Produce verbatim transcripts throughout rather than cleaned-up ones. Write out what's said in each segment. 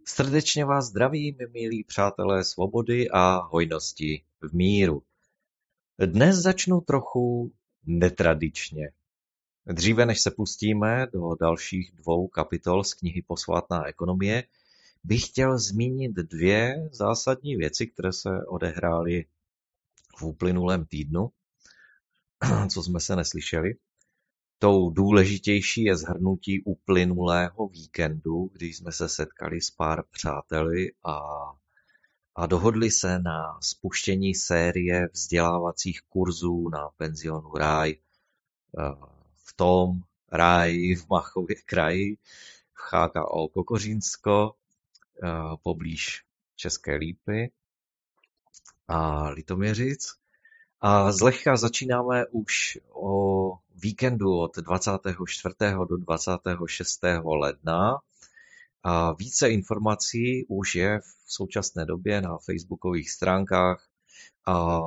Srdečně vás zdravím, milí přátelé svobody a hojnosti v míru. Dnes začnu trochu netradičně. Dříve než se pustíme do dalších dvou kapitol z knihy Posvátná ekonomie, bych chtěl zmínit dvě zásadní věci, které se odehrály v uplynulém týdnu, co jsme se neslyšeli. Tou důležitější je shrnutí uplynulého víkendu, kdy jsme se setkali s pár přáteli a, a dohodli se na spuštění série vzdělávacích kurzů na penzionu Ráj v tom ráji v Machově kraji, v H K O Kokořínsko, poblíž České Lípy a Litoměřic. A zlehka začínáme už o víkendu od dvacátého čtvrtého do dvacátého šestého ledna. A více informací už je v současné době na facebookových stránkách a,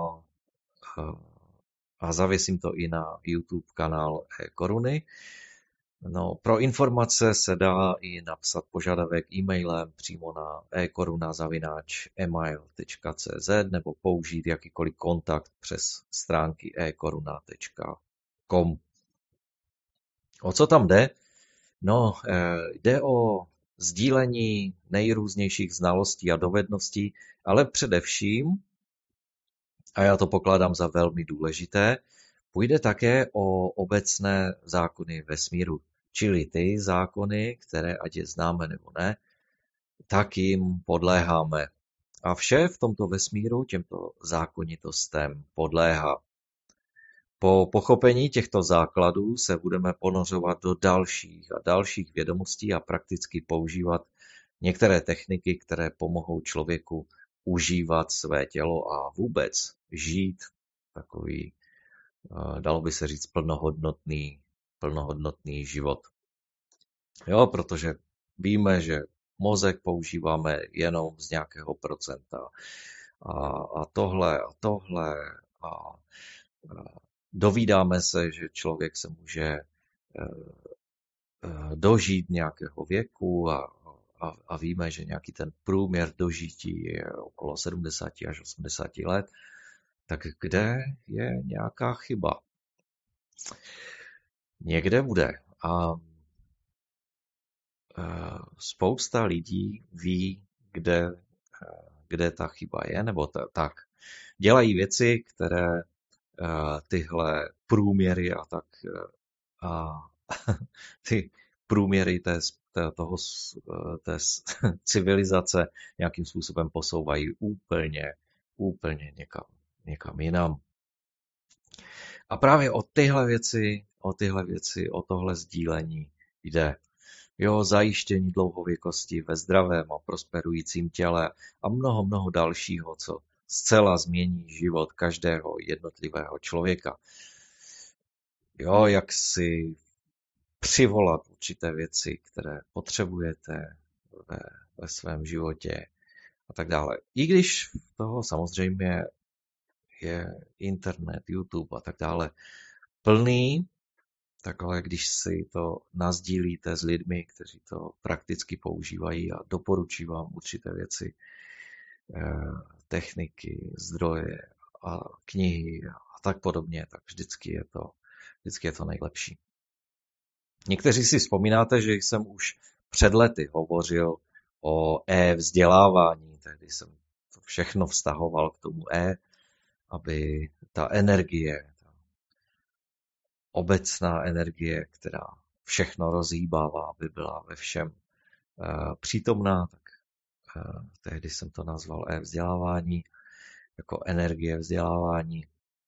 a zavěsím to i na YouTube kanál e-koruny. No, pro informace se dá i napsat požadavek e-mailem přímo na e-koruna zavináč email tečka cé zet nebo použít jakýkoliv kontakt přes stránky e koruna tečka com. O co tam jde? No, jde o sdílení nejrůznějších znalostí a dovedností, ale především, a já to pokládám za velmi důležité, půjde také o obecné zákony vesmíru, čili ty zákony, které ať je známe nebo ne, tak jim podléháme. A vše v tomto vesmíru těmto zákonitostem podléhá. Po pochopení těchto základů se budeme ponořovat do dalších a dalších vědomostí a prakticky používat některé techniky, které pomohou člověku užívat své tělo a vůbec žít takový, dalo by se říct, plnohodnotný, plnohodnotný život. Jo, protože víme, že mozek používáme jenom z nějakého procenta. A, a tohle a tohle a, a dovídáme se, že člověk se může dožít nějakého věku a, a, a víme, že nějaký ten průměr dožití je okolo sedmdesát až osmdesát let, tak kde je nějaká chyba? Někde bude. A spousta lidí ví, kde, kde ta chyba je, nebo ta, tak. Dělají věci, které tyhle průměry a tak a ty průměry té, té, toho, té civilizace nějakým způsobem posouvají úplně, úplně někam, někam jinam. A právě o tyhle věci, o tyhle věci, o tohle sdílení jde. Jo, zajištění dlouhověkosti ve zdravém a prosperujícím těle a mnoho, mnoho dalšího, co zcela změní život každého jednotlivého člověka. Jo, jak si přivolat určité věci, které potřebujete ve, ve svém životě a tak dále. I když toho samozřejmě je internet, YouTube a tak dále plný, tak ale když si to nasdílíte s lidmi, kteří to prakticky používají a doporučí vám určité věci, techniky, zdroje a knihy a tak podobně, tak vždycky je to, vždycky je to nejlepší. Někteří si vzpomínáte, že jsem už před lety hovořil o e-vzdělávání, tehdy jsem to všechno vztahoval k tomu e, aby ta energie, ta obecná energie, která všechno rozhýbává, aby byla ve všem přítomná, tak tehdy jsem to nazval e-vzdělávání, jako energie vzdělávání,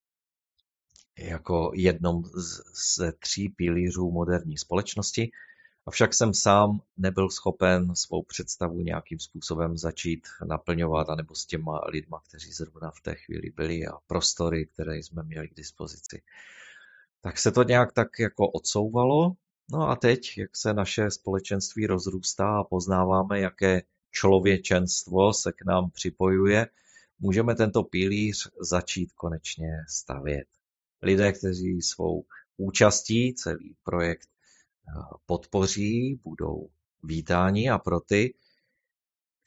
jako jednom ze tří pilířů moderní společnosti. Avšak jsem sám nebyl schopen svou představu nějakým způsobem začít naplňovat, anebo s těma lidma, kteří zrovna v té chvíli byli a prostory, které jsme měli k dispozici. Tak se to nějak tak jako odsouvalo. No a teď, jak se naše společenství rozrůstá a poznáváme, jaké člověčenstvo se k nám připojuje, můžeme tento pilíř začít konečně stavět. Lidé, kteří svou účastí celý projekt podpoří, budou vítáni a pro ty,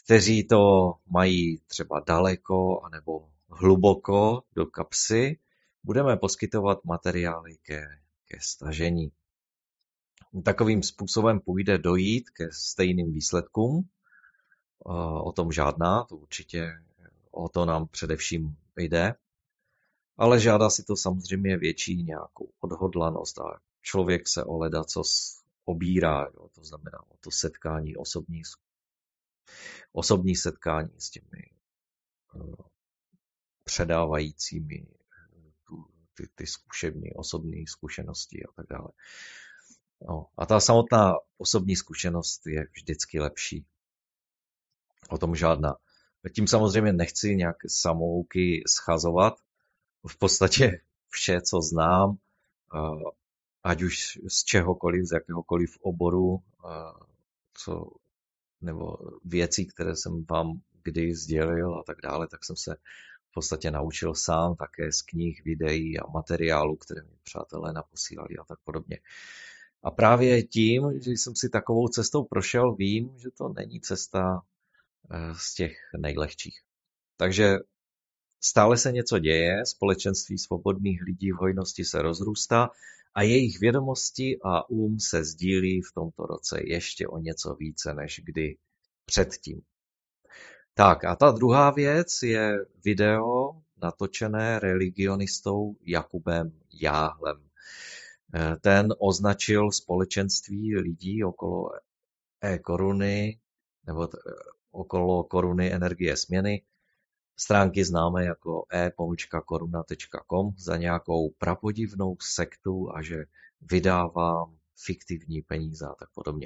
kteří to mají třeba daleko anebo hluboko do kapsy, budeme poskytovat materiály ke, ke stažení. Takovým způsobem půjde dojít ke stejným výsledkům. O tom žádná, to určitě o to nám především jde. Ale žádá si to samozřejmě větší nějakou odhodlanost a člověk se o ledacos obírá, jo, to znamená o to setkání osobní, osobní setkání s těmi uh, předávajícími tu, ty, ty zkušební, osobní zkušenosti a tak dále. No, a ta samotná osobní zkušenost je vždycky lepší. O tom žádná. Tím samozřejmě nechci nějak samouky schazovat. V podstatě vše, co znám, ať už z čehokoliv, z jakéhokoliv oboru, co, nebo věcí, které jsem vám kdy sdělil a tak dále, tak jsem se v podstatě naučil sám také z knih, videí a materiálů, které mi přátelé naposílali a tak podobně. A právě tím, že jsem si takovou cestou prošel, vím, že to není cesta z těch nejlehčích. Takže stále se něco děje, společenství svobodných lidí v hojnosti se rozrůstá a jejich vědomosti a um se sdílí v tomto roce ještě o něco více než kdy předtím. Tak a ta druhá věc je video natočené religionistou Jakubem Jáhlem. Ten označil společenství lidí okolo e-koruny nebo okolo koruny energie směny, stránky známé jako e koruna tečka com, za nějakou prapodivnou sektu a že vydávám fiktivní peníze a tak podobně.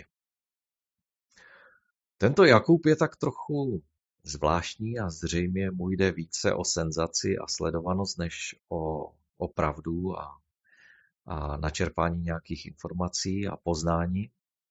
Tento Jakub je tak trochu zvláštní a zřejmě mu jde více o senzaci a sledovanost než o, o pravdu a, a načerpání nějakých informací a poznání.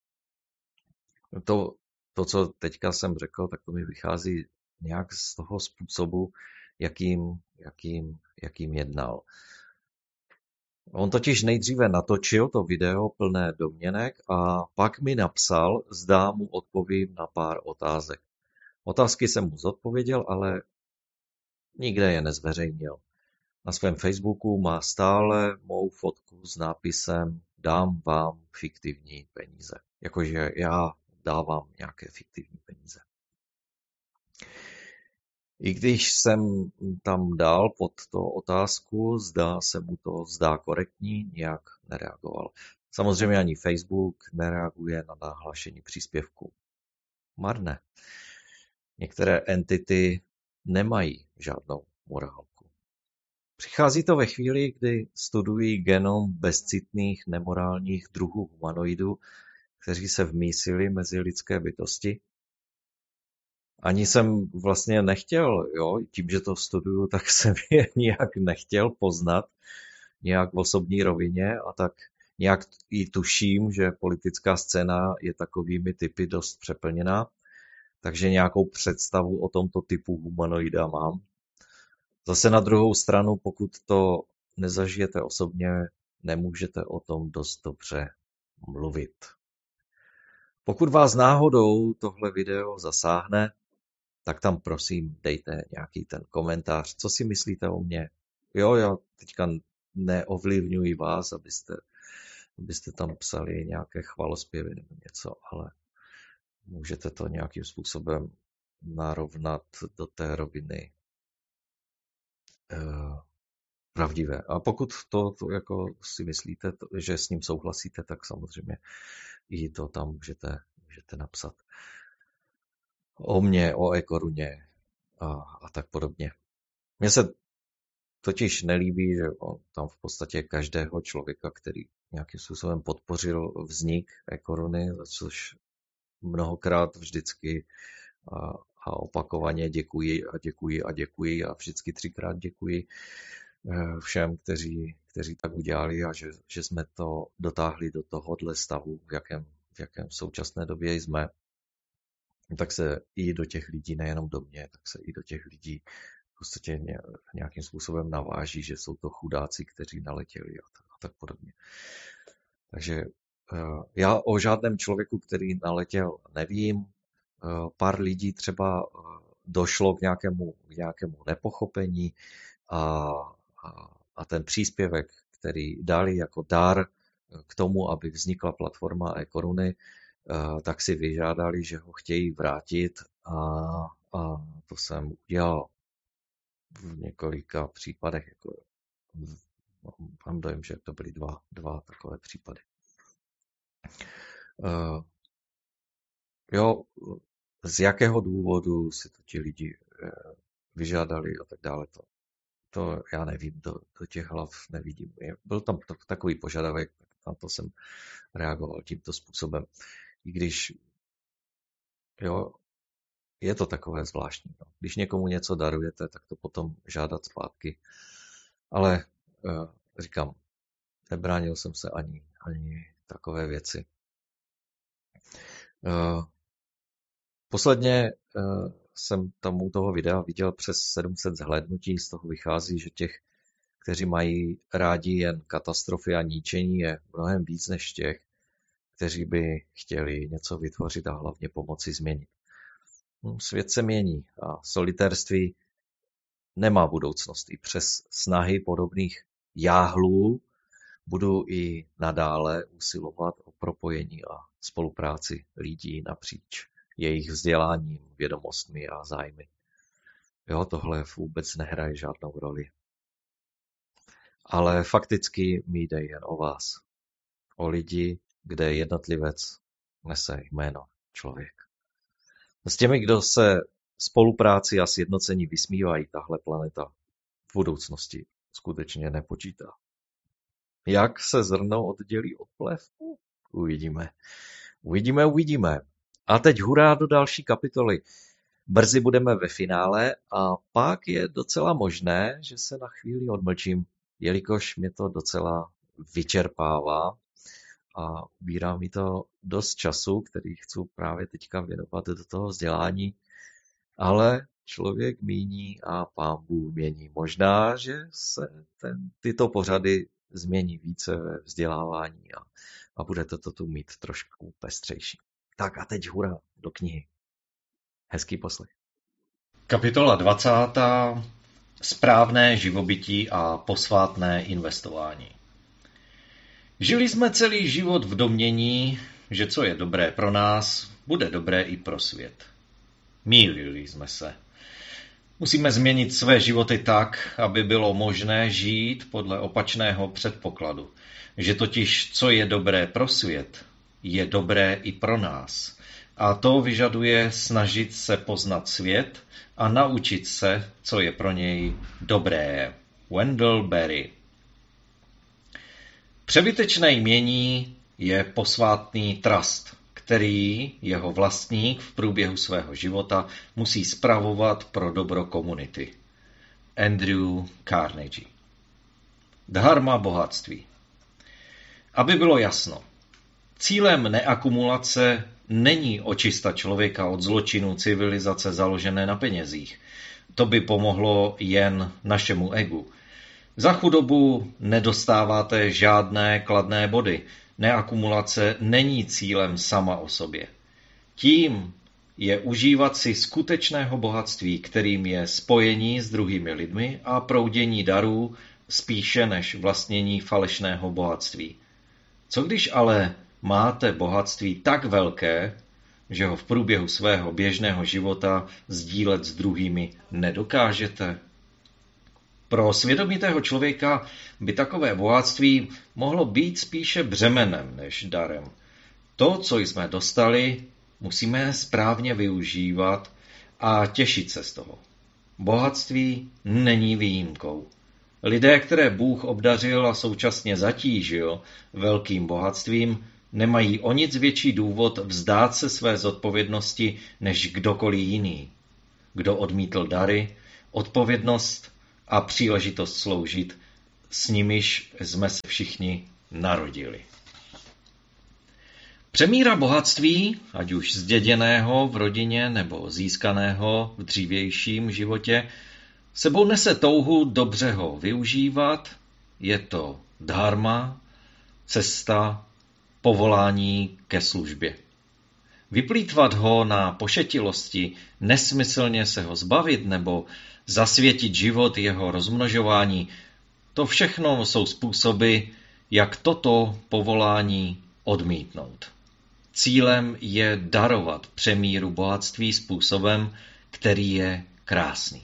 To, to, co teďka jsem řekl, tak to mi vychází nějak z toho způsobu, jakým, jakým, jakým jednal. On totiž nejdříve natočil to video plné domněnek a pak mi napsal, zda mu odpovím na pár otázek. Otázky jsem mu zodpověděl, ale nikde je nezveřejnil. Na svém Facebooku má stále mou fotku s nápisem dám vám fiktivní peníze. Jakože já dávám nějaké fiktivní peníze. I když jsem tam dal pod to otázku, zda se mu to zdá korektní, nějak nereagoval. Samozřejmě ani Facebook nereaguje na nahlášení příspěvku. Marné. Některé entity nemají žádnou morálku. Přichází to ve chvíli, kdy studují genom bezcitných, nemorálních druhů humanoidů, kteří se vmísili mezi lidské bytosti. Ani jsem vlastně nechtěl, jo, tím, že to studuju, tak jsem je nijak nechtěl poznat, nějak v osobní rovině a tak nějak i tuším, že politická scéna je takovými typy dost přeplněná, takže nějakou představu o tomto typu humanoida mám. Zase na druhou stranu, pokud to nezažijete osobně, nemůžete o tom dost dobře mluvit. Pokud vás náhodou tohle video zasáhne, tak tam prosím dejte nějaký ten komentář, co si myslíte o mně. Jo, já teďka neovlivňuji vás, abyste, abyste tam psali nějaké chvalospěvy nebo něco, ale můžete to nějakým způsobem narovnat do té roviny uh, pravdivé. A pokud to, to jako si myslíte, to, že s ním souhlasíte, tak samozřejmě i to tam můžete, můžete napsat. O mně, o e-koruně a, a tak podobně. Mně se totiž nelíbí, že on tam v podstatě každého člověka, který nějakým způsobem podpořil vznik e-koruny, za což mnohokrát vždycky a, a opakovaně děkuji a děkuji a děkuji a vždycky třikrát děkuji všem, kteří, kteří tak udělali a že, že jsme to dotáhli do tohohle stavu, v jakém, v jakém v současné době jsme. Tak se i do těch lidí, nejenom do mě, tak se i do těch lidí v podstatě nějakým způsobem naváží, že jsou to chudáci, kteří naletěli a tak, a tak podobně. Takže já o žádném člověku, který naletěl, nevím. pár lidí třeba došlo k nějakému, k nějakému nepochopení a, a, a ten příspěvek, který dali jako dar k tomu, aby vznikla platforma e-koruny, tak si vyžádali, že ho chtějí vrátit a, a to jsem udělal v několika případech. Jako, mám dojem, že to byly dva, dva takové případy. Uh, jo, z jakého důvodu si to ti lidi uh, vyžádali a tak dále, to, to já nevím, do, do těch hlav nevidím. Byl tam to, takový požadavek, na to jsem reagoval tímto způsobem. I když jo, je to takové zvláštní. No. Když někomu něco darujete, tak to potom žádat zpátky. Ale uh, říkám, nebránil jsem se ani, ani takové věci. Uh, posledně uh, jsem tam u toho videa viděl přes sedm set zhlédnutí, z toho vychází, že těch, kteří mají rádi jen katastrofy a ničení, je mnohem víc než těch, kteří by chtěli něco vytvořit a hlavně pomoci změnit. Svět se mění a solitérství nemá budoucnost. I přes snahy podobných jáhlů budu i nadále usilovat o propojení a spolupráci lidí napříč jejich vzděláním, vědomostmi a zájmy. Jo, tohle vůbec nehraje žádnou roli. Ale fakticky mi jde jen o vás. O lidi, kde jednotlivec nese jméno člověk. S těmi, kdo se spolupráci a sjednocení vysmívají, tahle planeta v budoucnosti skutečně nepočítá. Jak se zrno oddělí od plevu? Uvidíme. Uvidíme, uvidíme. A teď hurá do další kapitoly. Brzy budeme ve finále a pak je docela možné, že se na chvíli odmlčím, jelikož mě to docela vyčerpává a ubírá mi to dost času, který chci právě teďka věnovat do toho vzdělání, ale člověk míní a Pán Bůh mění. Možná, že se ten, tyto pořady změní více ve vzdělávání a, a budete to tu mít trošku pestřejší. Tak a teď hurá do knihy. Hezký poslech. Kapitola dvacátá. Správné živobytí a posvátné investování. Žili jsme celý život v domnění, že co je dobré pro nás, bude dobré i pro svět. Mýlili jsme se. Musíme změnit své životy tak, aby bylo možné žít podle opačného předpokladu, že totiž co je dobré pro svět, je dobré i pro nás. A to vyžaduje snažit se poznat svět a naučit se, co je pro něj dobré. Wendell Berry. Přebytečné jmění je posvátný trust, který jeho vlastník v průběhu svého života musí spravovat pro dobro komunity. Andrew Carnegie. Dharma bohatství. Aby bylo jasno, cílem neakumulace není očista člověka od zločinu civilizace založené na penězích. To by pomohlo jen našemu egu. Za chudobu nedostáváte žádné kladné body. Neakumulace není cílem sama o sobě. Tím je užívat si skutečného bohatství, kterým je spojení s druhými lidmi a proudění darů spíše než vlastnění falešného bohatství. Co když ale máte bohatství tak velké, že ho v průběhu svého běžného života sdílet s druhými nedokážete? Pro svědomitého člověka by takové bohatství mohlo být spíše břemenem než darem. To, co jsme dostali, musíme správně využívat a těšit se z toho. Bohatství není výjimkou. Lidé, které Bůh obdařil a současně zatížil velkým bohatstvím, nemají o nic větší důvod vzdát se své zodpovědnosti než kdokoliv jiný. Kdo odmítl dary, odpovědnost a příležitost sloužit, s nimiž jsme se všichni narodili. Přemíra bohatství, ať už zděděného v rodině nebo získaného v dřívějším životě, sebou nese touhu dobře ho využívat, je to dharma, cesta, povolání ke službě. Vyplýtvat ho na pošetilosti, nesmyslně se ho zbavit nebo zasvětit život jeho rozmnožování, to všechno jsou způsoby, jak toto povolání odmítnout. Cílem je darovat přemíru bohatství způsobem, který je krásný.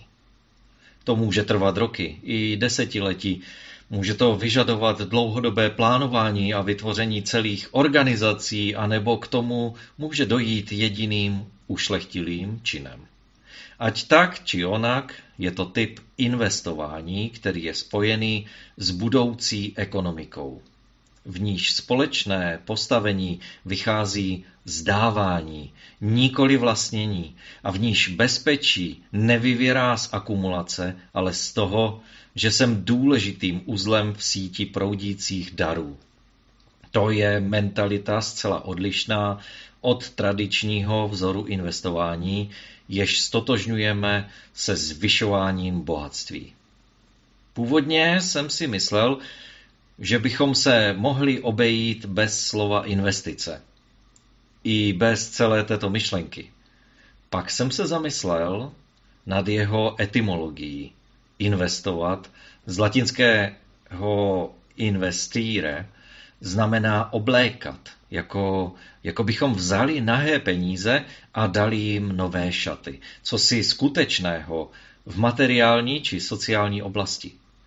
To může trvat roky i desetiletí. Může to vyžadovat dlouhodobé plánování a vytvoření celých organizací, anebo k tomu může dojít jediným ušlechtilým činem. Ať tak či onak, je to typ investování, který je spojený s budoucí ekonomikou. V níž společné postavení vychází z dávání, nikoli vlastnění, a v níž bezpečí nevyvěrá z akumulace, ale z toho, že jsem důležitým uzlem v síti proudících darů. To je mentalita zcela odlišná od tradičního vzoru investování, jež stotožňujeme se zvyšováním bohatství. Původně jsem si myslel, že bychom se mohli obejít bez slova investice. I bez celé této myšlenky. Pak jsem se zamyslel nad jeho etymologií. Investovat z latinského investire znamená oblékat, jako, jako bychom vzali nahé peníze a dali jim nové šaty, co si skutečného v materiální či sociální oblasti.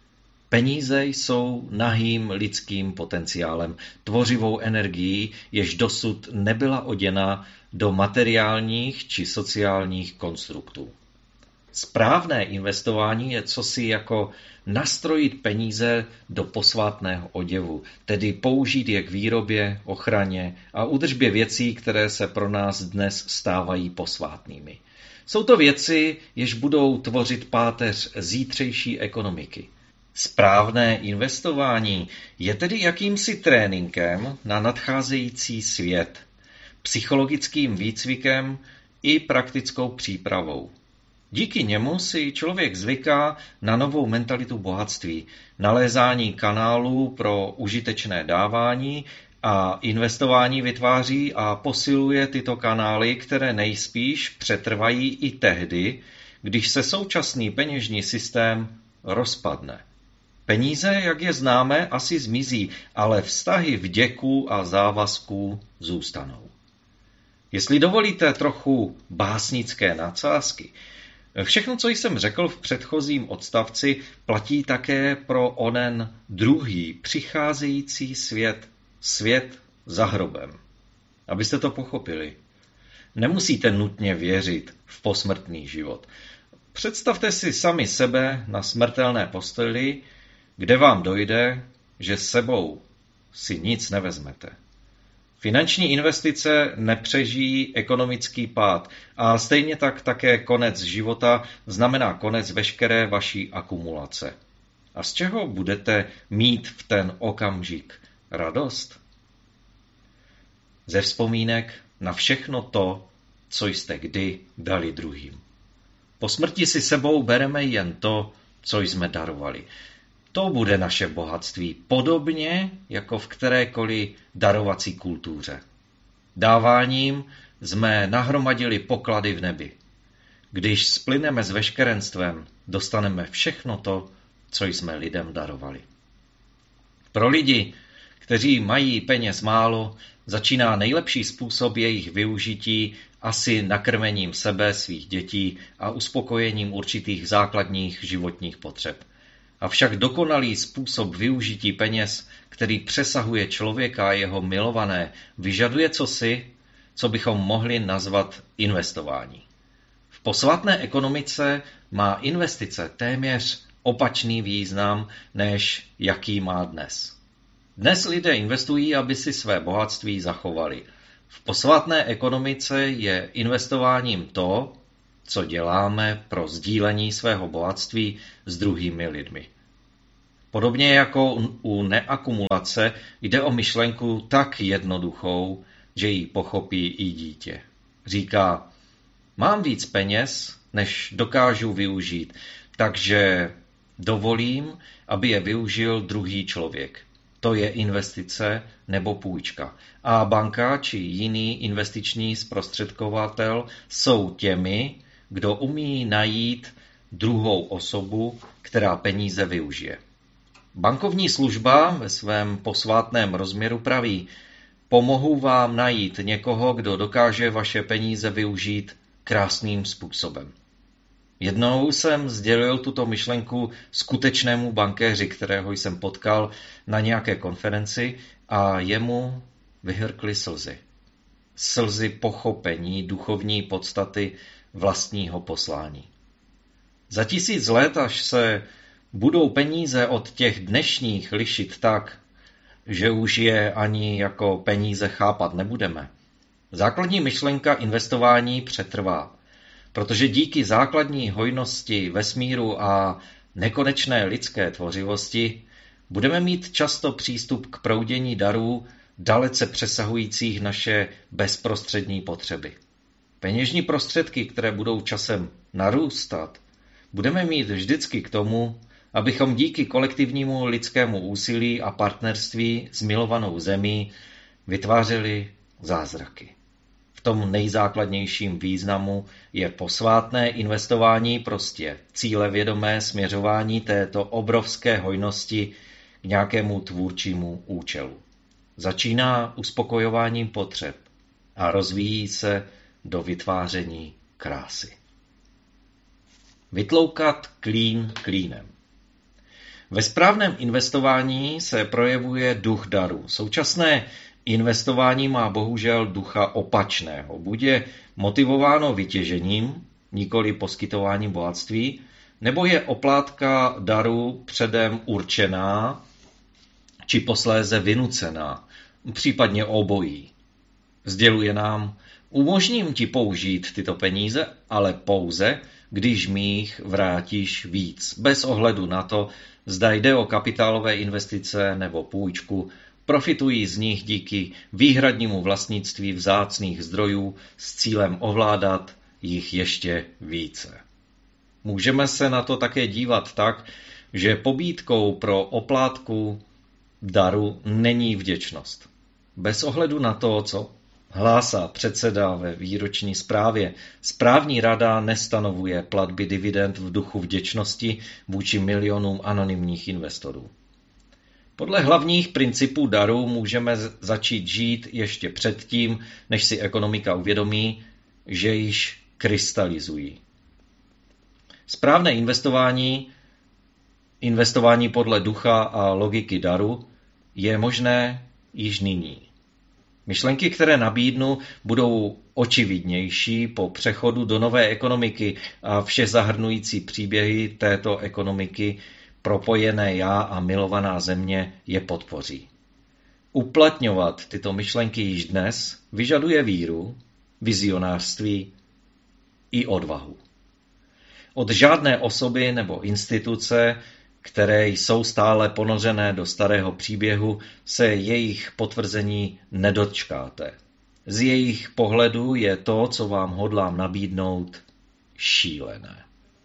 Peníze jsou nahým lidským potenciálem, tvořivou energií, jež dosud nebyla oděna do materiálních či sociálních konstruktů. Správné investování je cosi jako nastrojit peníze do posvátného oděvu, tedy použít je k výrobě, ochraně a údržbě věcí, které se pro nás dnes stávají posvátnými. Jsou to věci, jež budou tvořit páteř zítřejší ekonomiky. Správné investování je tedy jakýmsi tréninkem na nadcházející svět, psychologickým výcvikem i praktickou přípravou. Díky němu si člověk zvyká na novou mentalitu bohatství, nalézání kanálů pro užitečné dávání a investování vytváří a posiluje tyto kanály, které nejspíš přetrvají i tehdy, když se současný peněžní systém rozpadne. Peníze, jak je známe, asi zmizí, ale vztahy vděků a závazků zůstanou. Jestli dovolíte trochu básnické nadsázky, všechno, co jsem řekl v předchozím odstavci, platí také pro onen druhý přicházející svět, svět za hrobem. Abyste to pochopili. Nemusíte nutně věřit v posmrtný život. Představte si sami sebe na smrtelné posteli, kde vám dojde, že s sebou si nic nevezmete. Finanční investice nepřežijí ekonomický pád a stejně tak také konec života znamená konec veškeré vaší akumulace. A z čeho budete mít v ten okamžik radost? Ze vzpomínek na všechno to, co jste kdy dali druhým. Po smrti si sebou bereme jen to, co jsme darovali. To bude naše bohatství, podobně jako v kterékoliv darovací kultuře. Dáváním jsme nahromadili poklady v nebi. Když splyneme s veškerenstvem, dostaneme všechno to, co jsme lidem darovali. Pro lidi, kteří mají peněz málo, začíná nejlepší způsob jejich využití asi nakrmením sebe, svých dětí a uspokojením určitých základních životních potřeb. Avšak dokonalý způsob využití peněz, který přesahuje člověka a jeho milované, vyžaduje cosi, co bychom mohli nazvat investování. V posvátné ekonomice má investice téměř opačný význam, než jaký má dnes. Dnes lidé investují, aby si své bohatství zachovali. V posvátné ekonomice je investováním to, co děláme pro sdílení svého bohatství s druhými lidmi. Podobně jako u neakumulace jde o myšlenku tak jednoduchou, že ji pochopí i dítě. Říká, mám víc peněz, než dokážu využít, takže dovolím, aby je využil druhý člověk. to je investice nebo půjčka. A banka či jiný investiční zprostředkovatel jsou těmi, kdo umí najít druhou osobu, která peníze využije. Bankovní služba ve svém posvátném rozměru praví: pomohu vám najít někoho, kdo dokáže vaše peníze využít krásným způsobem. Jednou jsem sdělil tuto myšlenku skutečnému bankéři, kterého jsem potkal na nějaké konferenci, a jemu vyhrkly slzy. Slzy pochopení duchovní podstaty vlastního poslání. Za tisíc let, až se budou peníze od těch dnešních lišit tak, že už je ani jako peníze chápat nebudeme, základní myšlenka investování přetrvá, protože díky základní hojnosti vesmíru a nekonečné lidské tvořivosti budeme mít často přístup k proudění darů dalece přesahujících naše bezprostřední potřeby. Peněžní prostředky, které budou časem narůstat, budeme mít vždycky k tomu, abychom díky kolektivnímu lidskému úsilí a partnerství s milovanou zemí vytvářeli zázraky. V tom nejzákladnějším významu je posvátné investování, prostě cílevědomé směřování této obrovské hojnosti k nějakému tvůrčímu účelu. Začíná uspokojováním potřeb a rozvíjí se do vytváření krásy. Vytloukat klín klínem. Ve správném investování se projevuje duch daru. Současné investování má bohužel ducha opačného. Buď je motivováno vytěžením, nikoli poskytováním bohatství, nebo je oplátka daru předem určená, či posléze vynucená, případně obojí. Sděluje nám: umožním ti použít tyto peníze, ale pouze, když mi jich vrátíš víc, bez ohledu na to, zda jde o kapitálové investice nebo půjčku, profitují z nich díky výhradnímu vlastnictví vzácných zdrojů s cílem ovládat jich ještě více. Můžeme se na to také dívat tak, že pobídkou pro oplátku daru není vděčnost. Bez ohledu na to, co hlásá předseda ve výroční zprávě, správní rada nestanovuje platby dividend v duchu vděčnosti vůči milionům anonymních investorů. Podle hlavních principů daru můžeme začít žít ještě předtím, než si ekonomika uvědomí, že již krystalizují. Správné investování, investování podle ducha a logiky daru, je možné již nyní. Myšlenky, které nabídnu, budou očividnější po přechodu do nové ekonomiky a vše zahrnující příběhy této ekonomiky, propojené já a milovaná země, je podpoří. Uplatňovat tyto myšlenky již dnes vyžaduje víru, vizionářství i odvahu. Od žádné osoby nebo instituce, které jsou stále ponořené do starého příběhu, se jejich potvrzení nedočkáte. Z jejich pohledu je to, co vám hodlám nabídnout, šílené.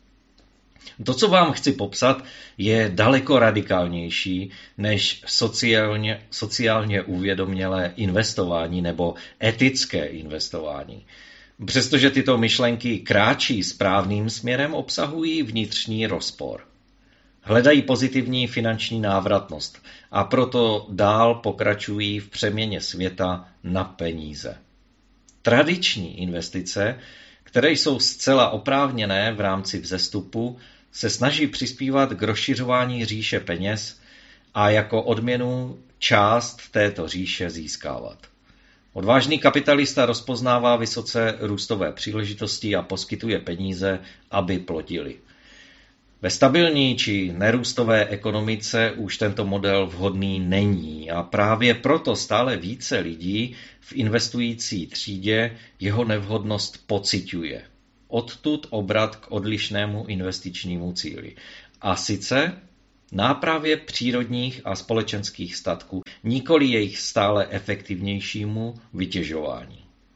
To, co vám chci popsat, je daleko radikálnější než sociálně, sociálně uvědomělé investování nebo etické investování. Přestože tyto myšlenky kráčí správným směrem, obsahují vnitřní rozpor. Hledají pozitivní finanční návratnost a proto dál pokračují v přeměně světa na peníze. Tradiční investice, které jsou zcela oprávněné v rámci vzestupu, se snaží přispívat k rozšiřování říše peněz a jako odměnu část této říše získávat. Odvážný kapitalista rozpoznává vysoce růstové příležitosti a poskytuje peníze, aby plodili. Ve stabilní či nerůstové ekonomice už tento model vhodný není a právě proto stále více lidí v investující třídě jeho nevhodnost pociťuje. Odtud obrat k odlišnému investičnímu cíli. A sice nápravě přírodních a společenských statků, nikoli jejich stále efektivnějšímu vytěžování.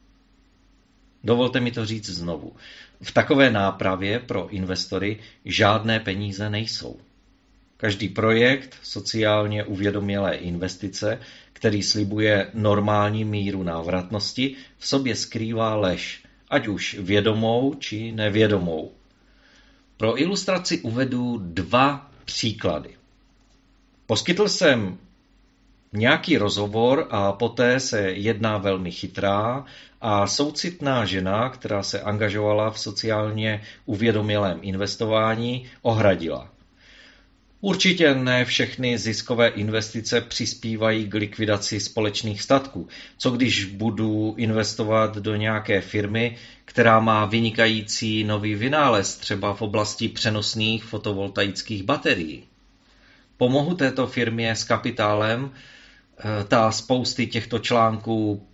Dovolte mi to říct znovu. V takové nápravě pro investory žádné peníze nejsou. Každý projekt sociálně uvědomělé investice, který slibuje normální míru návratnosti, v sobě skrývá lež, ať už vědomou či nevědomou. Pro ilustraci uvedu dva příklady. Poskytl jsem nějaký rozhovor a poté se jedna velmi chytrá a soucitná žena, která se angažovala v sociálně uvědomělém investování, ohradila. Určitě ne všechny ziskové investice přispívají k likvidaci společných statků. Co když budu investovat do nějaké firmy, která má vynikající nový vynález, třeba v oblasti přenosných fotovoltaických baterií? Pomohu této firmě s kapitálem, ta spousty těchto článků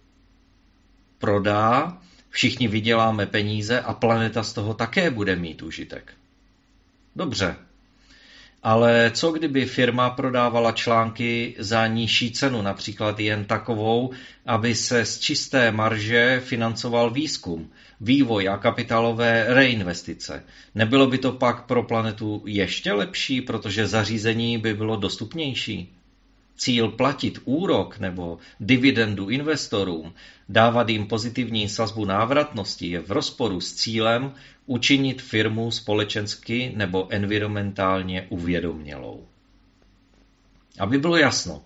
prodá, všichni vyděláme peníze a planeta z toho také bude mít užitek. Dobře. Ale co kdyby firma prodávala články za nižší cenu, například jen takovou, aby se z čisté marže financoval výzkum, vývoj a kapitálové reinvestice? Nebylo by to pak pro planetu ještě lepší, protože zařízení by bylo dostupnější? Cíl platit úrok nebo dividendu investorům, dávat jim pozitivní sazbu návratnosti je v rozporu s cílem učinit firmu společensky nebo environmentálně uvědomělou. Aby bylo jasno,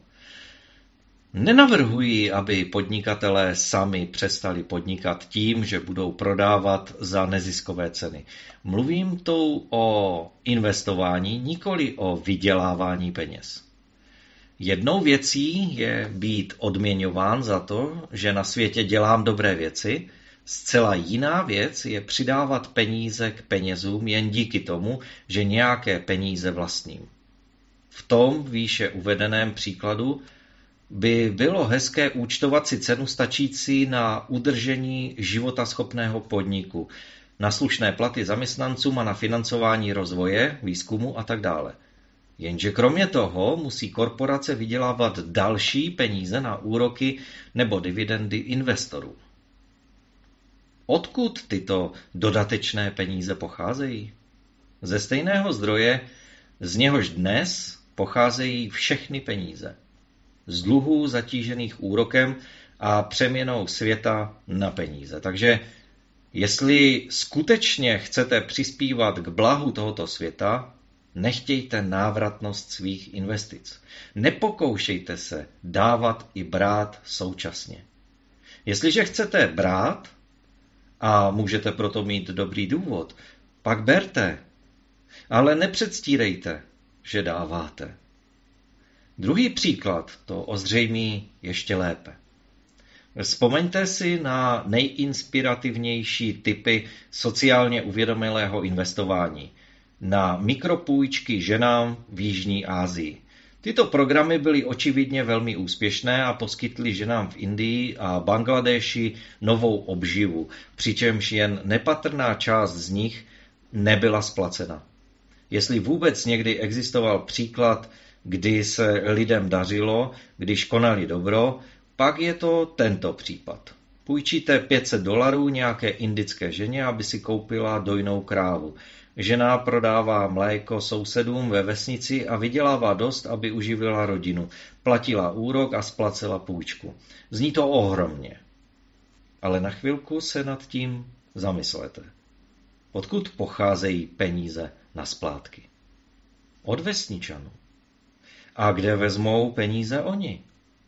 nenavrhuji, aby podnikatelé sami přestali podnikat tím, že budou prodávat za neziskové ceny. Mluvím tu o investování, nikoli o vydělávání peněz. Jednou věcí je být odměňován za to, že na světě dělám dobré věci, zcela jiná věc je přidávat peníze k penězům jen díky tomu, že nějaké peníze vlastním. V tom výše uvedeném příkladu by bylo hezké účtovat si cenu stačící na udržení životaschopného podniku, na slušné platy zaměstnancům a na financování rozvoje, výzkumu a tak dále. Jenže kromě toho musí korporace vydělávat další peníze na úroky nebo dividendy investorů. Odkud tyto dodatečné peníze pocházejí? Ze stejného zdroje, z něhož dnes pocházejí všechny peníze. Z dluhů zatížených úrokem a přeměnou světa na peníze. Takže jestli skutečně chcete přispívat k blahu tohoto světa, nechtějte návratnost svých investic. Nepokoušejte se dávat i brát současně. Jestliže chcete brát, a můžete proto mít dobrý důvod, pak berte, ale nepředstírejte, že dáváte. Druhý příklad to ozřejmí ještě lépe. Vzpomeňte si na nejinspirativnější typy sociálně uvědomělého investování, na mikropůjčky ženám v Jižní Asii. Tyto programy byly očividně velmi úspěšné a poskytly ženám v Indii a Bangladéši novou obživu, přičemž jen nepatrná část z nich nebyla splacena. Jestli vůbec někdy existoval příklad, kdy se lidem dařilo, když konali dobro, pak je to tento případ. Půjčíte pět set dolarů nějaké indické ženě, aby si koupila dojnou krávu. Žena prodává mléko sousedům ve vesnici a vydělává dost, aby uživila rodinu. Platila úrok a splacela půjčku. Zní to ohromně. Ale na chvilku se nad tím zamyslete. Odkud pocházejí peníze na splátky? Od vesničanů. A kde vezmou peníze oni?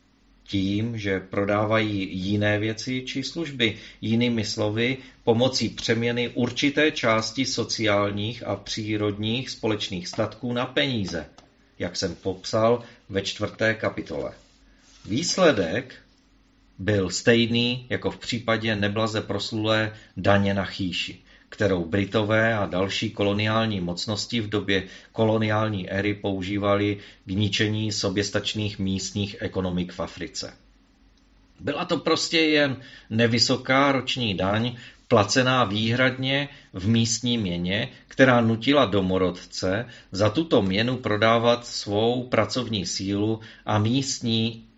Tím, že prodávají jiné věci či služby, jinými slovy, pomocí přeměny určité části sociálních a přírodních společných statků na peníze, jak jsem popsal ve čtvrté kapitole. Výsledek byl stejný jako v případě neblaze proslulé daně na chýši, kterou Britové a další koloniální mocnosti v době koloniální éry používali k ničení soběstačných místních ekonomik v Africe. Byla to prostě jen nevysoká roční daň, placená výhradně v místní měně, která nutila domorodce za tuto měnu prodávat svou pracovní sílu a místní